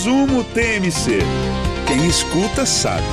Resumo TMC. Quem escuta sabe.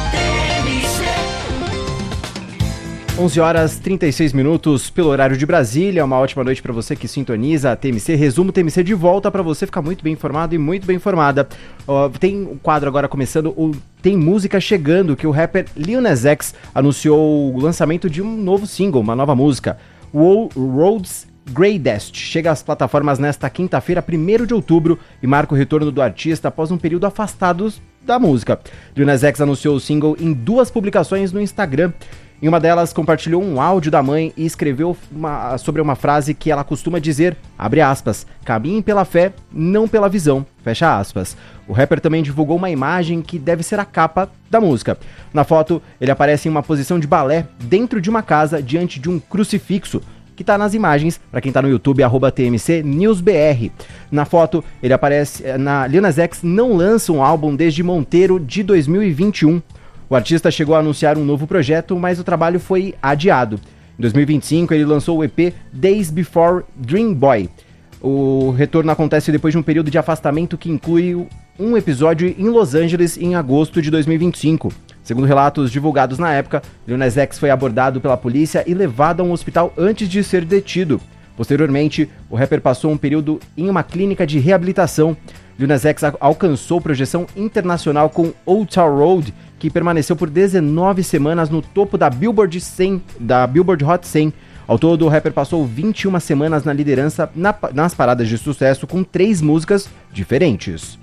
11 horas 36 minutos pelo horário de Brasília. Uma ótima noite para você que sintoniza a TMC. Resumo TMC de volta para você ficar muito bem informado e muito bem informada. Tem um quadro agora começando, Tem Música Chegando, que o rapper Lil Nas X anunciou o lançamento de um novo single, uma nova música. Roads Greatest chega às plataformas nesta quinta-feira, 1º de outubro, e marca o retorno do artista após um período afastado da música. Lil Nas X anunciou o single em 2 publicações no Instagram. Em uma delas, compartilhou um áudio da mãe e escreveu sobre uma frase que ela costuma dizer, abre aspas, caminhem pela fé, não pela visão, fecha aspas. O rapper também divulgou uma imagem que deve ser a capa da música. Na foto, ele aparece em uma posição de balé dentro de uma casa diante de um crucifixo, que tá nas imagens, para quem tá no YouTube, @TMCNewsBR. Na foto, ele aparece, Lil Nas X não lança um álbum desde Monteiro de 2021. O artista chegou a anunciar um novo projeto, mas o trabalho foi adiado. Em 2025, ele lançou o EP Days Before Dream Boy. O retorno acontece depois de um período de afastamento que inclui um episódio em Los Angeles em agosto de 2025. Segundo relatos divulgados na época, Lil Nas X foi abordado pela polícia e levado a um hospital antes de ser detido. Posteriormente, o rapper passou um período em uma clínica de reabilitação. Lil Nas X alcançou projeção internacional com Old Town Road, que permaneceu por 19 semanas no topo da Billboard Hot 100. Ao todo, o rapper passou 21 semanas na liderança nas paradas de sucesso com 3 músicas diferentes.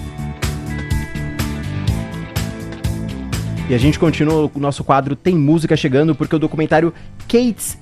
E a gente continua o nosso quadro Tem Música Chegando, porque o documentário Kate's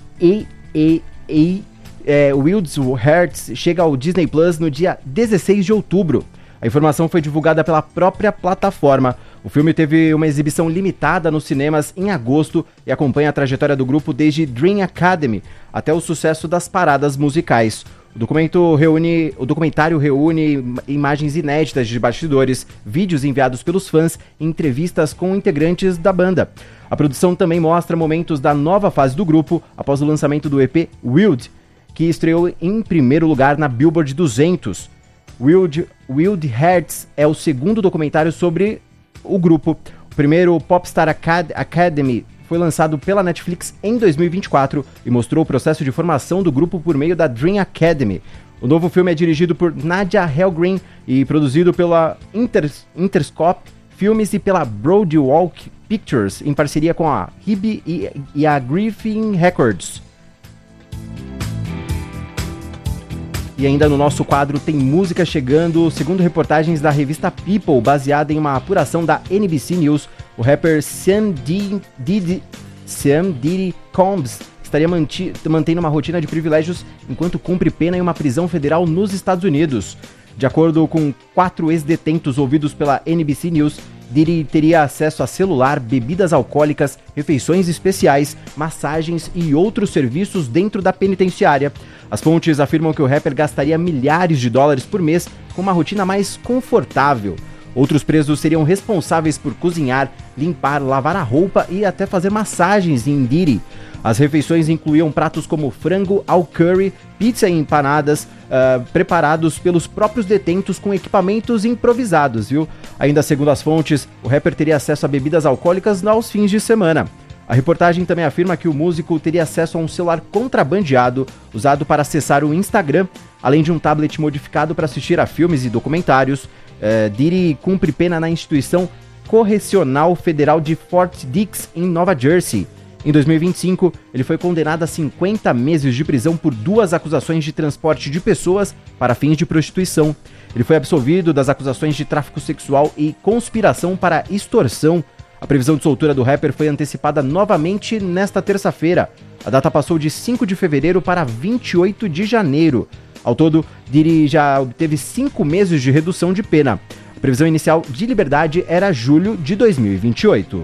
Wild's Hearts chega ao Disney Plus no dia 16 de outubro. A informação foi divulgada pela própria plataforma. O filme teve uma exibição limitada nos cinemas em agosto e acompanha a trajetória do grupo desde Dream Academy até o sucesso das paradas musicais. O documentário reúne imagens inéditas de bastidores, vídeos enviados pelos fãs e entrevistas com integrantes da banda. A produção também mostra momentos da nova fase do grupo após o lançamento do EP Wild, que estreou em primeiro lugar na Billboard 200. Wild Hearts é o segundo documentário sobre o grupo. O primeiro, Popstar Academy, foi lançado pela Netflix em 2024 e mostrou o processo de formação do grupo por meio da Dream Academy. O novo filme é dirigido por Nadia Helgren e produzido pela Interscope Filmes e pela Broadwalk Pictures, em parceria com a RIB e a Griffin Records. E ainda no nosso quadro Tem Música Chegando, segundo reportagens da revista People, baseada em uma apuração da NBC News, o rapper Sam Diddy Combs estaria mantendo uma rotina de privilégios enquanto cumpre pena em uma prisão federal nos Estados Unidos. De acordo com 4 ex-detentos ouvidos pela NBC News, Diddy teria acesso a celular, bebidas alcoólicas, refeições especiais, massagens e outros serviços dentro da penitenciária. As fontes afirmam que o rapper gastaria milhares de dólares por mês com uma rotina mais confortável. Outros presos seriam responsáveis por cozinhar, limpar, lavar a roupa e até fazer massagens em Diddy. As refeições incluíam pratos como frango ao curry, pizza e empanadas, preparados pelos próprios detentos com equipamentos improvisados, viu? Ainda segundo as fontes, o rapper teria acesso a bebidas alcoólicas aos fins de semana. A reportagem também afirma que o músico teria acesso a um celular contrabandeado usado para acessar o Instagram, além de um tablet modificado para assistir a filmes e documentários. Diddy cumpre pena na instituição correcional federal de Fort Dix, em Nova Jersey. Em 2025, ele foi condenado a 50 meses de prisão por 2 acusações de transporte de pessoas para fins de prostituição. Ele foi absolvido das acusações de tráfico sexual e conspiração para extorsão. A previsão de soltura do rapper foi antecipada novamente nesta terça-feira. A data passou de 5 de fevereiro para 28 de janeiro. Ao todo, Diddy já obteve 5 meses de redução de pena. A previsão inicial de liberdade era julho de 2028.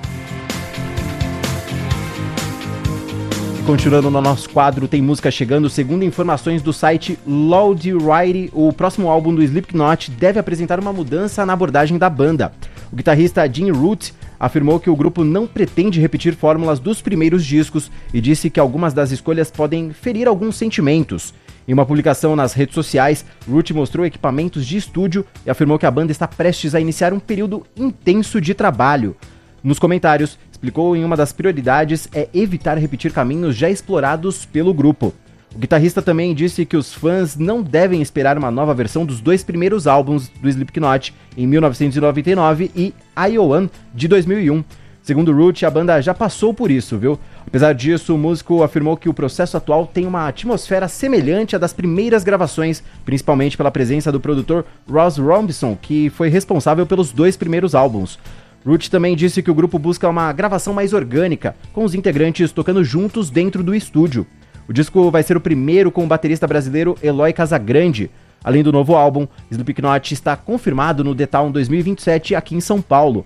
Continuando no nosso quadro Tem Música Chegando, segundo informações do site Loud Righty, o próximo álbum do Slipknot deve apresentar uma mudança na abordagem da banda. O guitarrista Jim Root afirmou que o grupo não pretende repetir fórmulas dos primeiros discos e disse que algumas das escolhas podem ferir alguns sentimentos. Em uma publicação nas redes sociais, Ruth mostrou equipamentos de estúdio e afirmou que a banda está prestes a iniciar um período intenso de trabalho. Nos comentários, explicou em uma das prioridades é evitar repetir caminhos já explorados pelo grupo. O guitarrista também disse que os fãs não devem esperar uma nova versão dos 2 primeiros álbuns do Slipknot, em 1999 e Iowan, de 2001. Segundo Ruth, a banda já passou por isso, viu? Apesar disso, o músico afirmou que o processo atual tem uma atmosfera semelhante à das primeiras gravações, principalmente pela presença do produtor Ross Robinson, que foi responsável pelos 2 primeiros álbuns. Ruth também disse que o grupo busca uma gravação mais orgânica, com os integrantes tocando juntos dentro do estúdio. O disco vai ser o primeiro com o baterista brasileiro Eloy Casagrande. Além do novo álbum, Slipknot está confirmado no The Town 2027 aqui em São Paulo.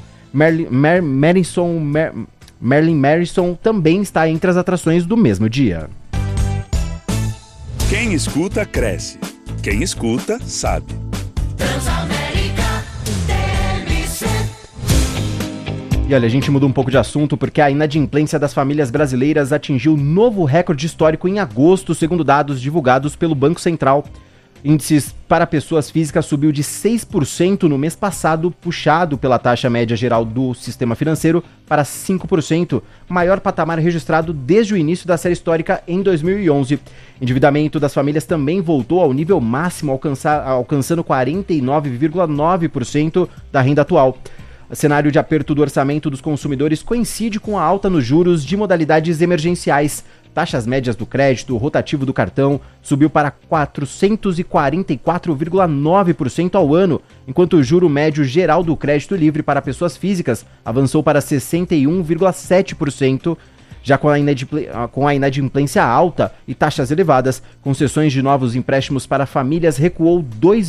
Marilyn Manson também está entre as atrações do mesmo dia. Quem escuta, cresce. Quem escuta, sabe. E olha, a gente muda um pouco de assunto porque a inadimplência das famílias brasileiras atingiu novo recorde histórico em agosto, segundo dados divulgados pelo Banco Central. Índices para pessoas físicas subiu de 6% no mês passado, puxado pela taxa média geral do sistema financeiro para 5%, maior patamar registrado desde o início da série histórica em 2011. Endividamento das famílias também voltou ao nível máximo, alcançando 49,9% da renda atual. O cenário de aperto do orçamento dos consumidores coincide com a alta nos juros de modalidades emergenciais. Taxas médias do crédito, o rotativo do cartão, subiu para 444,9% ao ano, enquanto o juro médio geral do crédito livre para pessoas físicas avançou para 61,7%. Já com a inadimplência alta e taxas elevadas, concessões de novos empréstimos para famílias recuou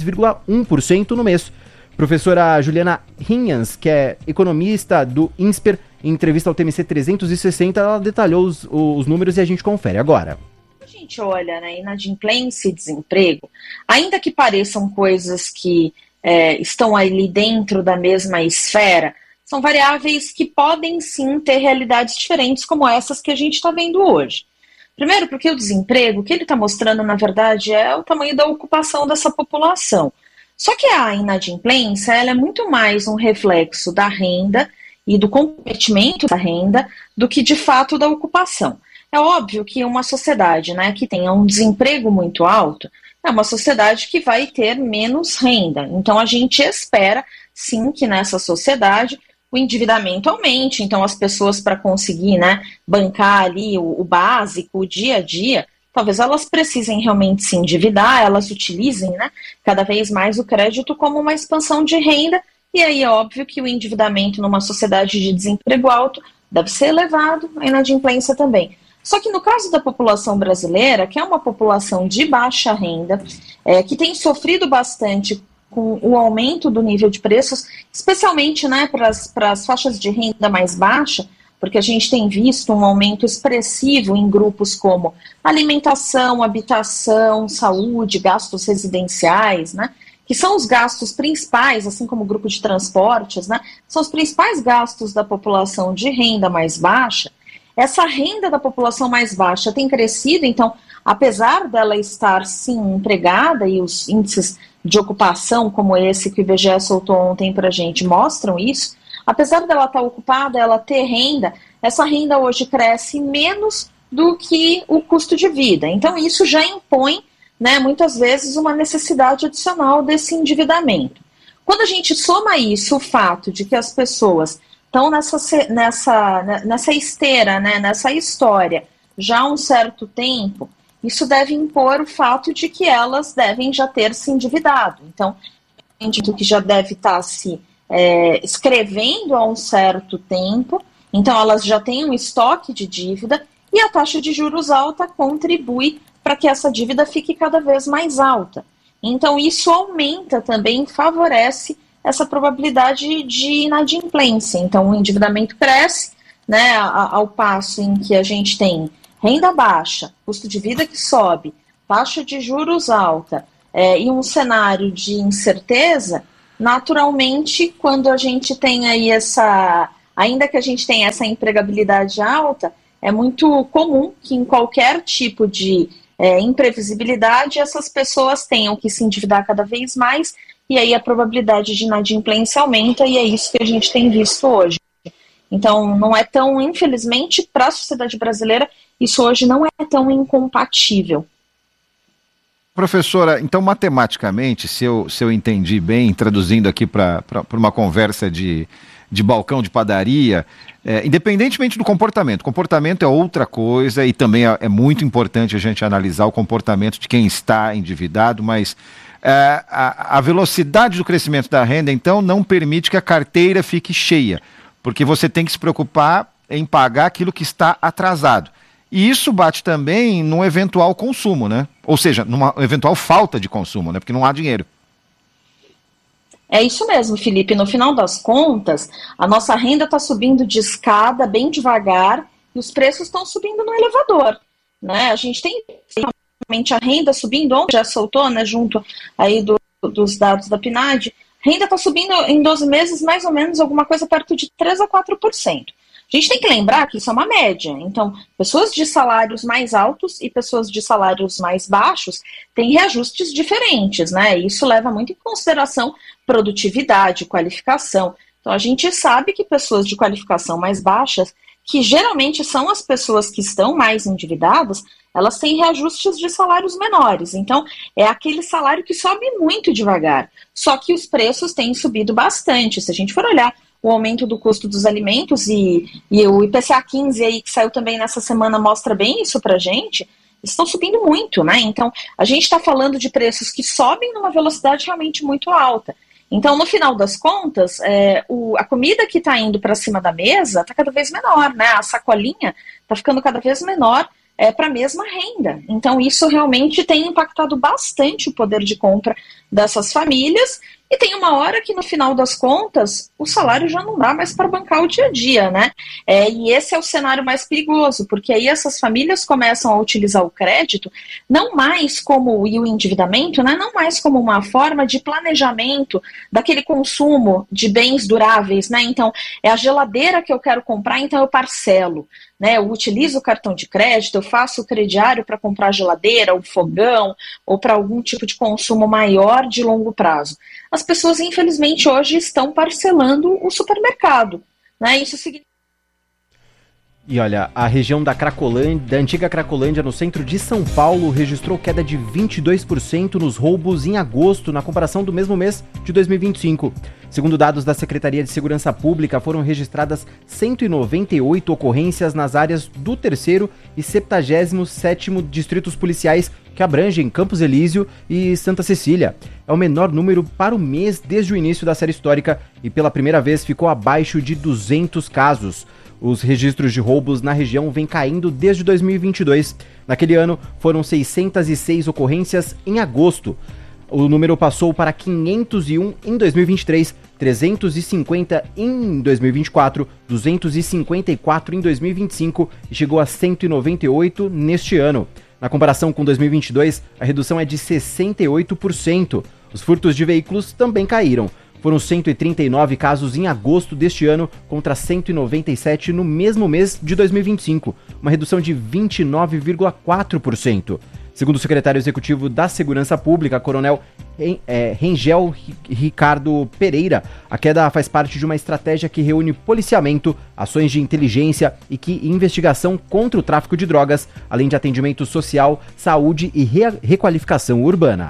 2,1% no mês. Professora Juliana Hinhans, que é economista do INSPER, em entrevista ao TMC 360, ela detalhou os números e a gente confere agora. A gente olha, né, inadimplência e desemprego, ainda que pareçam coisas que estão ali dentro da mesma esfera, são variáveis que podem sim ter realidades diferentes como essas que a gente está vendo hoje. Primeiro porque o desemprego, o que ele está mostrando, na verdade, é o tamanho da ocupação dessa população. Só que a inadimplência ela é muito mais um reflexo da renda e do comprometimento da renda do que de fato da ocupação. É óbvio que uma sociedade, né, que tenha um desemprego muito alto é uma sociedade que vai ter menos renda. Então a gente espera sim que nessa sociedade o endividamento aumente. Então as pessoas, para conseguir, né, bancar ali o básico, o dia a dia, talvez elas precisem realmente se endividar, elas utilizem, né, cada vez mais o crédito como uma expansão de renda, e aí é óbvio que o endividamento numa sociedade de desemprego alto deve ser elevado, a inadimplência também. Só que no caso da população brasileira, que é uma população de baixa renda, que tem sofrido bastante com o aumento do nível de preços, especialmente, né, para as faixas de renda mais baixa, porque a gente tem visto um aumento expressivo em grupos como alimentação, habitação, saúde, gastos residenciais, né, que são os gastos principais, assim como o grupo de transportes, né, são os principais gastos da população de renda mais baixa. Essa renda da população mais baixa tem crescido, então, apesar dela estar, sim, empregada, e os índices de ocupação, como esse que o IBGE soltou ontem para a gente, mostram isso, apesar dela estar ocupada, ela ter renda, essa renda hoje cresce menos do que o custo de vida. Então, isso já impõe, né, muitas vezes, uma necessidade adicional desse endividamento. Quando a gente soma isso, o fato de que as pessoas estão nessa esteira, né, nessa história, já há um certo tempo, isso deve impor o fato de que elas devem já ter se endividado. Então, que já deve estar se escrevendo há um certo tempo, então elas já têm um estoque de dívida e a taxa de juros alta contribui para que essa dívida fique cada vez mais alta. Então isso aumenta também, favorece essa probabilidade de inadimplência. Então o endividamento cresce, né, ao passo em que a gente tem renda baixa, custo de vida que sobe, taxa de juros alta e um cenário de incerteza. Naturalmente, quando a gente tem aí ainda que a gente tenha essa empregabilidade alta, é muito comum que em qualquer tipo de imprevisibilidade, essas pessoas tenham que se endividar cada vez mais, e aí a probabilidade de inadimplência aumenta, e é isso que a gente tem visto hoje. Então, não é tão, infelizmente, para a sociedade brasileira, isso hoje não é tão incompatível. Professora, então matematicamente, se eu entendi bem, traduzindo aqui para uma conversa de balcão de padaria, independentemente do comportamento é outra coisa e também é muito importante a gente analisar o comportamento de quem está endividado, mas a velocidade do crescimento da renda, então, não permite que a carteira fique cheia, porque você tem que se preocupar em pagar aquilo que está atrasado. E isso bate também num eventual consumo, né? Ou seja, numa eventual falta de consumo, né? Porque não há dinheiro. É isso mesmo, Felipe. No final das contas, a nossa renda está subindo de escada bem devagar e os preços estão subindo no elevador, né? A gente tem realmente a renda subindo, ontem já soltou, né, junto aí dos dados da PNAD, renda está subindo em 12 meses mais ou menos alguma coisa perto de 3 a 4%. A gente tem que lembrar que isso é uma média, então pessoas de salários mais altos e pessoas de salários mais baixos têm reajustes diferentes, né? Isso leva muito em consideração produtividade, qualificação. Então a gente sabe que pessoas de qualificação mais baixas, que geralmente são as pessoas que estão mais endividadas, elas têm reajustes de salários menores. Então é aquele salário que sobe muito devagar, só que os preços têm subido bastante. Se a gente for olhar o aumento do custo dos alimentos e o IPCA 15 aí, que saiu também nessa semana, mostra bem isso pra gente, estão subindo muito, né? Então, a gente está falando de preços que sobem numa velocidade realmente muito alta. Então, no final das contas, a comida que está indo para cima da mesa está cada vez menor, né? A sacolinha está ficando cada vez menor para a mesma renda. Então, isso realmente tem impactado bastante o poder de compra dessas famílias. E tem uma hora que, no final das contas, o salário já não dá mais para bancar o dia a dia, né? E esse é o cenário mais perigoso, porque aí essas famílias começam a utilizar o crédito não mais como, e o endividamento, né? Não mais como uma forma de planejamento daquele consumo de bens duráveis, né? Então, é a geladeira que eu quero comprar, então eu parcelo, né? Eu utilizo o cartão de crédito, eu faço o crediário para comprar a geladeira, o fogão, ou para algum tipo de consumo maior de longo prazo. As pessoas, infelizmente, hoje estão parcelando o supermercado, né? Isso significa... E olha, a região da Cracolândia, da antiga Cracolândia, no centro de São Paulo, registrou queda de 22% nos roubos em agosto, na comparação do mesmo mês de 2025. Segundo dados da Secretaria de Segurança Pública, foram registradas 198 ocorrências nas áreas do 3º e 77º distritos policiais, que abrangem Campos Elísio e Santa Cecília. É o menor número para o mês desde o início da série histórica e pela primeira vez ficou abaixo de 200 casos. Os registros de roubos na região vêm caindo desde 2022. Naquele ano, foram 606 ocorrências em agosto. O número passou para 501 em 2023, 350 em 2024, 254 em 2025 e chegou a 198 neste ano. Na comparação com 2022, a redução é de 68%. Os furtos de veículos também caíram. Foram 139 casos em agosto deste ano contra 197 no mesmo mês de 2025, uma redução de 29,4%. Segundo o secretário executivo da Segurança Pública, Coronel Rengel Ricardo Pereira, a queda faz parte de uma estratégia que reúne policiamento, ações de inteligência e investigação contra o tráfico de drogas, além de atendimento social, saúde e requalificação urbana.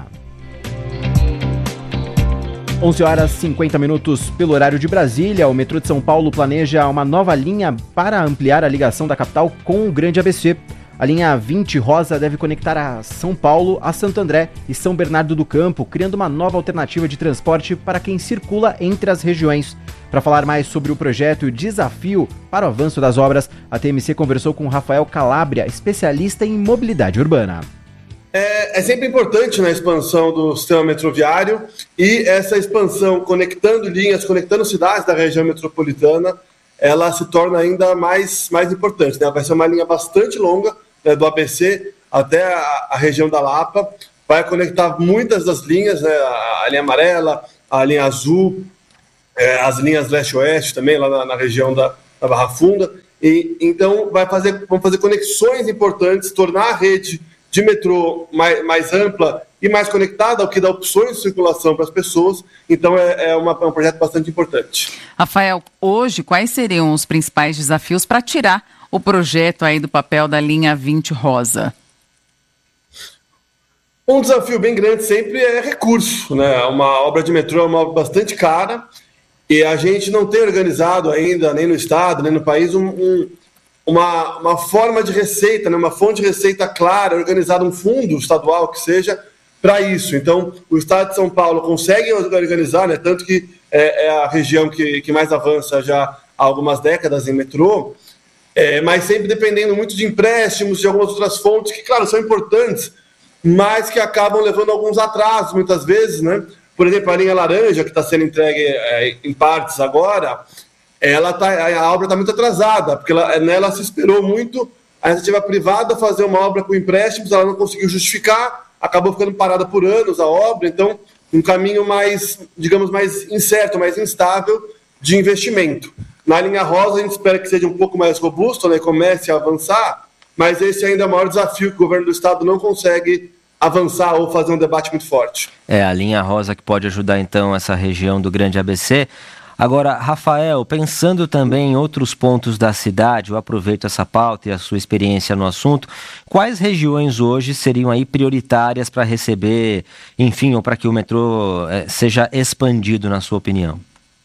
11h50 pelo horário de Brasília. O metrô de São Paulo planeja uma nova linha para ampliar a ligação da capital com o Grande ABC. A linha 20 rosa deve conectar a São Paulo, a Santo André e São Bernardo do Campo, criando uma nova alternativa de transporte para quem circula entre as regiões. Para falar mais sobre o projeto e o desafio para o avanço das obras, a TMC conversou com Rafael Calabria, especialista em mobilidade urbana. É sempre importante na expansão do sistema metroviário e essa expansão conectando linhas, conectando cidades da região metropolitana, ela se torna ainda mais importante, né? Vai ser uma linha bastante longa, né, do ABC até a região da Lapa, vai conectar muitas das linhas, né, a linha amarela, a linha azul, as linhas leste-oeste também, lá na região da Barra Funda, e então vão fazer conexões importantes, tornar a rede de metrô mais ampla e mais conectada, o que dá opções de circulação para as pessoas. Então, é um projeto bastante importante. Rafael, hoje, quais seriam os principais desafios para tirar o projeto aí do papel da linha 20 rosa? Um desafio bem grande sempre é recurso, né? Uma obra de metrô é uma obra bastante cara e a gente não tem organizado ainda, nem no estado, nem no país, uma forma de receita, né? Uma fonte de receita clara, organizada, um fundo estadual que seja para isso. Então, o estado de São Paulo consegue organizar, né? Tanto que é a região que mais avança já há algumas décadas em metrô, mas sempre dependendo muito de empréstimos, de algumas outras fontes que, claro, são importantes, mas que acabam levando alguns atrasos muitas vezes, né? Por exemplo, a linha laranja, que está sendo entregue em partes agora, a obra está muito atrasada, porque nela se esperou muito a iniciativa privada fazer uma obra com empréstimos, ela não conseguiu justificar, acabou ficando parada por anos a obra, então um caminho mais, digamos, mais incerto, mais instável de investimento. Na linha rosa, a gente espera que seja um pouco mais robusto, né? Comece a avançar, mas esse ainda é o maior desafio que o governo do estado não consegue avançar ou fazer um debate muito forte. A linha rosa que pode ajudar então essa região do Grande ABC. Agora, Rafael, pensando também em outros pontos da cidade, eu aproveito essa pauta e a sua experiência no assunto, quais regiões hoje seriam aí prioritárias para receber, enfim, ou para que o metrô seja expandido, na sua opinião?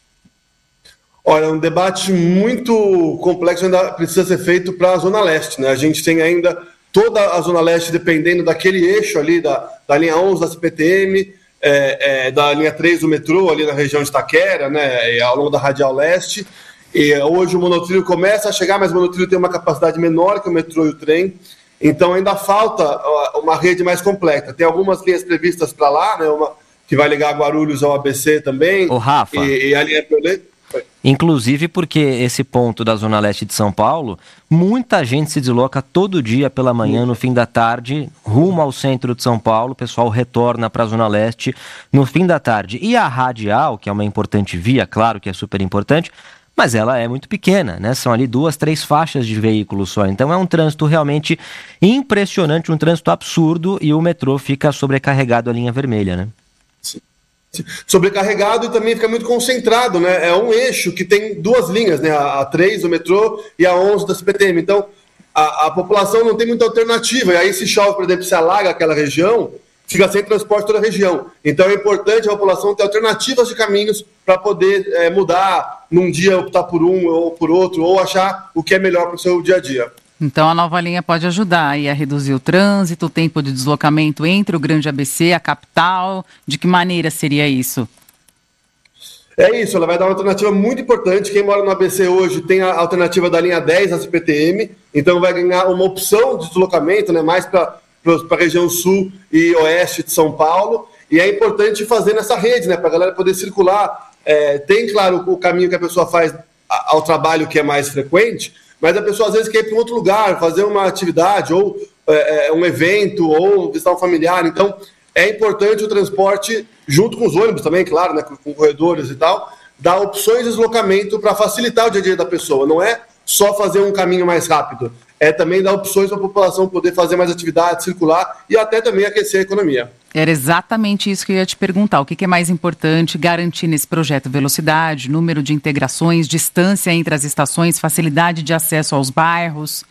Olha, um debate muito complexo ainda precisa ser feito para a Zona Leste, né? A gente tem ainda toda a Zona Leste dependendo daquele eixo ali da linha 11 da CPTM, da linha 3 do metrô, ali na região de Itaquera, né? Ao longo da Radial Leste. E hoje o monotrilho começa a chegar, mas o monotrilho tem uma capacidade menor que o metrô e o trem. Então ainda falta uma rede mais completa. Tem algumas linhas previstas para lá, né? Uma que vai ligar Guarulhos ao ABC também. Ô, Rafa. E a linha violeta. Inclusive porque esse ponto da Zona Leste de São Paulo, muita gente se desloca todo dia pela manhã, no fim da tarde, rumo ao centro de São Paulo, o pessoal retorna para a Zona Leste no fim da tarde. E a Radial, que é uma importante via, claro que é super importante, mas ela é muito pequena, né? São ali 2, 3 faixas de veículos só. Então é um trânsito realmente impressionante, um trânsito absurdo, e o metrô fica sobrecarregado a linha vermelha, né? Sobrecarregado e também fica muito concentrado, né? É um eixo que tem 2 linhas, né? A 3 do metrô e a 11 da CPTM. Então, a população não tem muita alternativa. E aí, se chove, por exemplo, se alaga aquela região, fica sem transporte toda a região. Então, é importante a população ter alternativas de caminhos para poder mudar, num dia optar por um ou por outro, ou achar o que é melhor para o seu dia a dia. Então a nova linha pode ajudar aí a reduzir o trânsito, o tempo de deslocamento entre o Grande ABC, a capital. De que maneira seria isso? É isso, ela vai dar uma alternativa muito importante. Quem mora no ABC hoje tem a alternativa da linha 10 da CPTM, então vai ganhar uma opção de deslocamento, né, mais para a região sul e oeste de São Paulo. E é importante fazer nessa rede, né, para a galera poder circular. Tem, claro, o caminho que a pessoa faz ao trabalho, que é mais frequente, mas a pessoa às vezes quer ir para um outro lugar, fazer uma atividade, ou um evento, ou visitar um familiar. Então, é importante o transporte, junto com os ônibus também, claro, né, com corredores e tal, dar opções de deslocamento para facilitar o dia a dia da pessoa. Não é só fazer um caminho mais rápido, é também dar opções para a população poder fazer mais atividades, circular e até também aquecer a economia. Era exatamente isso que eu ia te perguntar. O que é mais importante garantir nesse projeto? Velocidade, número de integrações, distância entre as estações, facilidade de acesso aos bairros?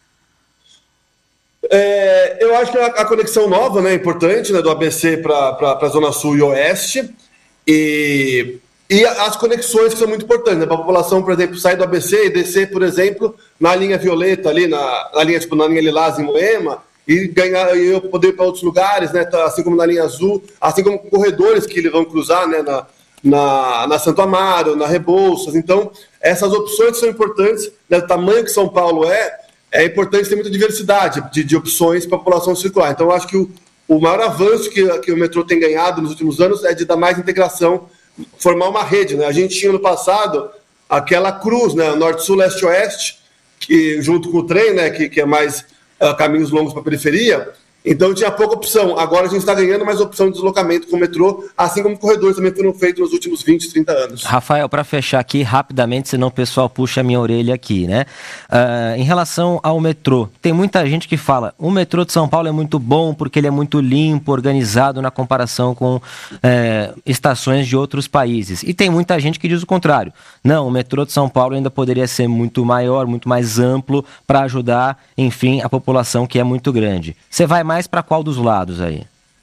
Eu acho que a conexão nova, né, é importante, né, do ABC para a Zona Sul e Oeste. E as conexões que são muito importantes, né, para a população, por exemplo, sair do ABC e descer, por exemplo, na linha violeta, ali na linha Lilás em Moema, e eu poder ir para outros lugares, né, assim como na linha azul, assim como corredores que eles vão cruzar, né, na Santo Amaro, na Rebouças. Então, essas opções são importantes, né, do tamanho que São Paulo é importante ter muita diversidade de opções para a população circular. Então, eu acho que o maior avanço que o metrô tem ganhado nos últimos anos é de dar mais integração, formar uma rede, né? A gente tinha no passado aquela cruz, né, norte-sul, leste-oeste, que junto com o trem, né, que é mais caminhos longos para a periferia, Então tinha pouca opção. Agora a gente está ganhando mais opção de deslocamento com o metrô, assim como corredores também foram feitos nos últimos 20, 30 anos. Rafael, para fechar aqui rapidamente, senão o pessoal puxa a minha orelha aqui, né? Em relação ao metrô, tem muita gente que fala, o metrô de São Paulo é muito bom porque ele é muito limpo, organizado na comparação com estações de outros países. E tem muita gente que diz o contrário. Não, o metrô de São Paulo ainda poderia ser muito maior, muito mais amplo para ajudar, enfim, a população que é muito grande. Você vai mais para qual dos lados aí?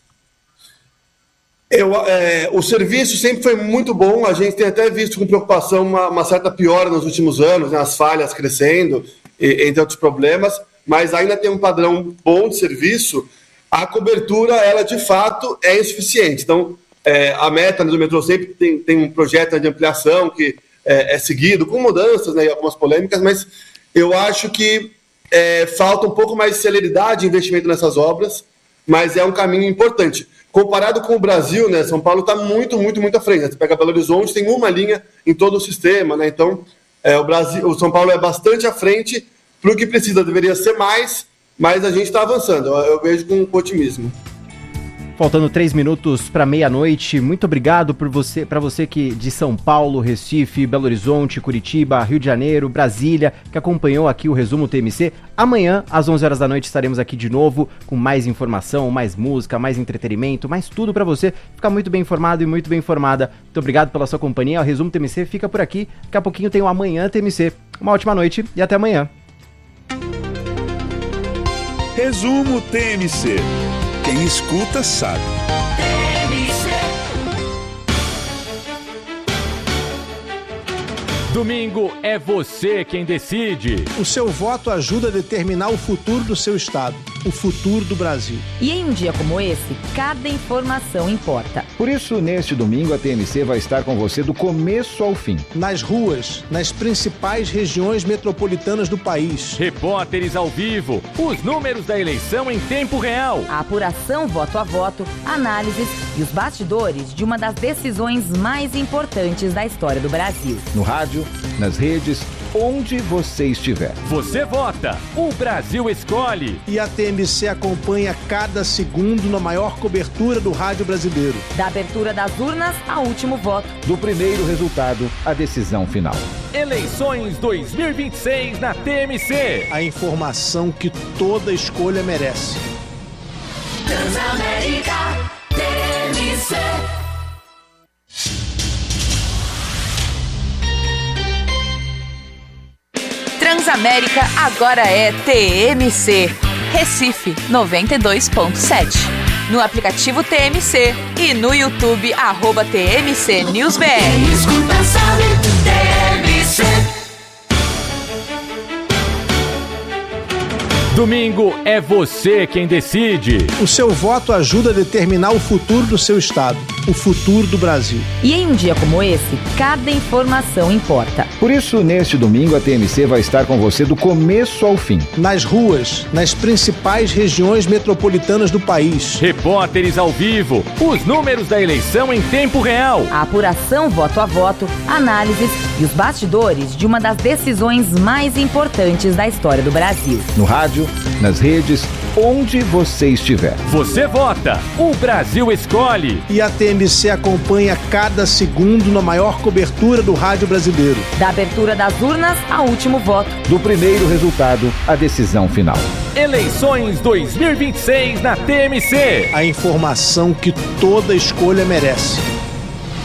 O serviço sempre foi muito bom, a gente tem até visto com preocupação uma certa piora nos últimos anos, né, as falhas crescendo, entre outros problemas, mas ainda tem um padrão bom de serviço. A cobertura, ela de fato é insuficiente. Então, a meta do metrô sempre tem um projeto de ampliação que é seguido, com mudanças, né, e algumas polêmicas, mas eu acho que falta um pouco mais de celeridade e investimento nessas obras, mas é um caminho importante. Comparado com o Brasil, né, São Paulo está muito, muito, muito à frente. Você pega Belo Horizonte, tem uma linha em todo o sistema, né? Então, o São Paulo é bastante à frente para o que precisa, deveria ser mais, mas a gente está avançando, eu vejo com otimismo. Faltando 3 minutos para meia-noite, muito obrigado para você que de São Paulo, Recife, Belo Horizonte, Curitiba, Rio de Janeiro, Brasília, que acompanhou aqui o Resumo TMC. Amanhã, às 11 horas da noite, estaremos aqui de novo com mais informação, mais música, mais entretenimento, mais tudo para você ficar muito bem informado e muito bem informada. Muito obrigado pela sua companhia, o Resumo TMC fica por aqui. Daqui a pouquinho tem o Amanhã TMC. Uma ótima noite e até amanhã. Resumo TMC. Quem escuta sabe. Domingo é você quem decide. O seu voto ajuda a determinar o futuro do seu estado, o futuro do Brasil. E em um dia como esse, cada informação importa. Por isso, neste domingo, a TMC vai estar com você do começo ao fim. Nas ruas, nas principais regiões metropolitanas do país. Repórteres ao vivo, os números da eleição em tempo real. A apuração voto a voto, análises e os bastidores de uma das decisões mais importantes da história do Brasil. No rádio, nas redes, onde você estiver. Você vota, o Brasil escolhe. E a TMC acompanha cada segundo na maior cobertura do rádio brasileiro. Da abertura das urnas ao último voto. Do primeiro resultado à decisão final. Eleições 2026 na TMC. A informação que toda escolha merece. Transamérica TMC. Transamérica agora é TMC. Recife 92.7. No aplicativo TMC e no YouTube @TMC News BR. Quem escuta sabe, TMC. Domingo é você quem decide. O seu voto ajuda a determinar o futuro do seu estado, o futuro do Brasil. E em um dia como esse, cada informação importa. Por isso, neste domingo, a TMC vai estar com você do começo ao fim. Nas ruas, nas principais regiões metropolitanas do país. Repórteres ao vivo, os números da eleição em tempo real. A apuração voto a voto, análises e os bastidores de uma das decisões mais importantes da história do Brasil. No rádio, nas redes, onde você estiver. Você vota, o Brasil escolhe. E a TMC acompanha cada segundo na maior cobertura do rádio brasileiro. Da abertura das urnas ao último voto. Do primeiro resultado à decisão final. Eleições 2026 na TMC. A informação que toda escolha merece.